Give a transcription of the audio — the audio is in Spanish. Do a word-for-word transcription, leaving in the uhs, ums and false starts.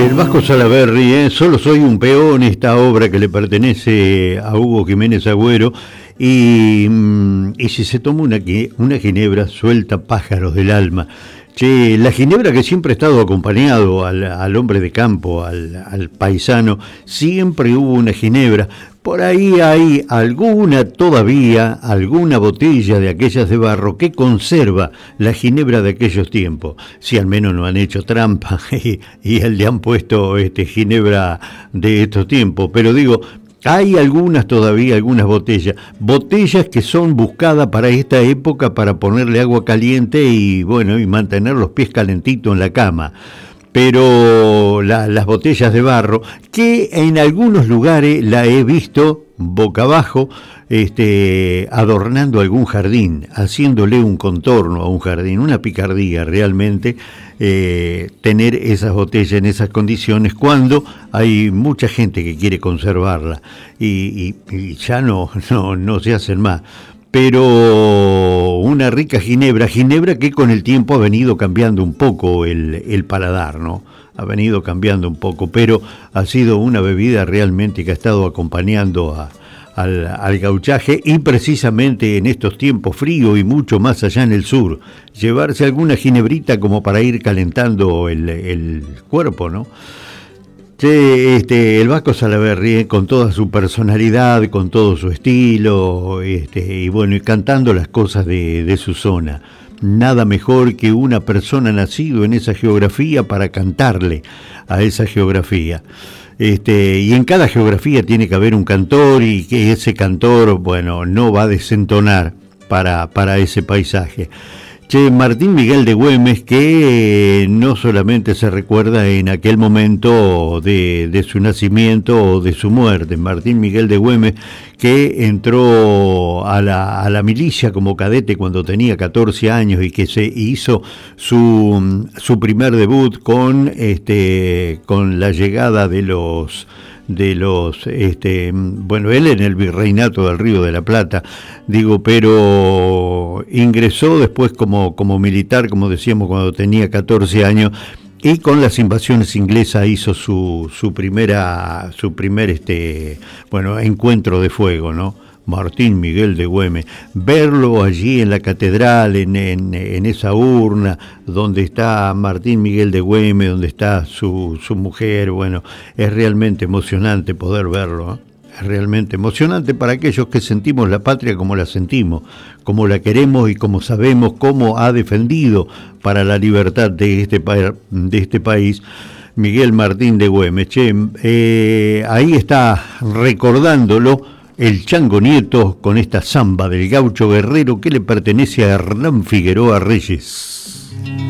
El Vasco Salaverry, ¿eh? Solo soy un peón, esta obra que le pertenece a Hugo Jiménez Agüero, y, y si se toma una, una ginebra, suelta pájaros del alma. Che, la ginebra que siempre ha estado acompañado al, al hombre de campo, al, al paisano, siempre hubo una ginebra. Por ahí hay alguna todavía, alguna botella de aquellas de barro que conserva la ginebra de aquellos tiempos. Si al menos no han hecho trampa y, y le han puesto este, ginebra de estos tiempos. Pero digo, hay algunas todavía, algunas botellas. Botellas que son buscadas para esta época para ponerle agua caliente y bueno, y mantener los pies calentitos en la cama. Pero la, las botellas de barro, que en algunos lugares la he visto boca abajo, este, adornando algún jardín, haciéndole un contorno a un jardín, una picardía realmente, eh, tener esas botellas en esas condiciones cuando hay mucha gente que quiere conservarla y, y, y ya no, no, no se hacen más. Pero una rica ginebra, ginebra que con el tiempo ha venido cambiando un poco el, el paladar, ¿no? Ha venido cambiando un poco, pero ha sido una bebida realmente que ha estado acompañando a, al, al gauchaje y precisamente en estos tiempos fríos y mucho más allá en el sur, llevarse alguna ginebrita como para ir calentando el, el cuerpo, ¿no? Che, este, el Vasco Salaverry, eh, con toda su personalidad, con todo su estilo, este, y bueno, y cantando las cosas de, de su zona. Nada mejor que una persona nacido en esa geografía para cantarle a esa geografía. Este, y en cada geografía tiene que haber un cantor y que ese cantor, bueno, no va a desentonar para, para ese paisaje. Che, Martín Miguel de Güemes, que eh, no solamente se recuerda en aquel momento de, de su nacimiento o de su muerte, Martín Miguel de Güemes, que entró a la, a la milicia como cadete cuando tenía catorce años y que se hizo su, su primer debut con, este, con la llegada de los... de los, este, bueno, él en el virreinato del Río de la Plata, digo, pero ingresó después como, como militar, como decíamos, cuando tenía catorce años, y con las invasiones inglesas hizo su, su primera, su primer, este, bueno, encuentro de fuego, ¿no? Martín Miguel de Güemes, verlo allí en la catedral, en, en, en esa urna donde está Martín Miguel de Güemes, donde está su, su mujer, bueno, es realmente emocionante poder verlo, ¿eh? Es realmente emocionante para aquellos que sentimos la patria como la sentimos, como la queremos y como sabemos cómo ha defendido para la libertad de este, de este país Miguel Martín de Güemes. Che, eh, ahí está recordándolo el Chango Nieto con esta samba del gaucho guerrero que le pertenece a Hernán Figueroa Reyes.